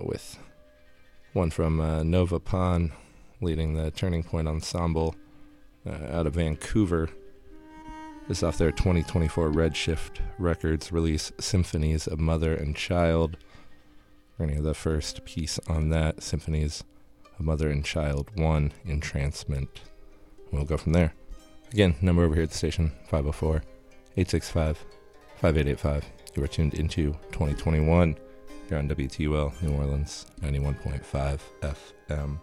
with one from Nova Pon, leading the Turning Point Ensemble out of Vancouver. This is off their 2024 Redshift Records release, Symphonies of Mother and Child. We're going to hear the first piece on that, Symphonies of Mother and Child 1, Entrancement. We'll go from there. Again, number over here at the station, 504-865-5885. You are tuned into 2021 here on WTUL New Orleans, 91.5 FM.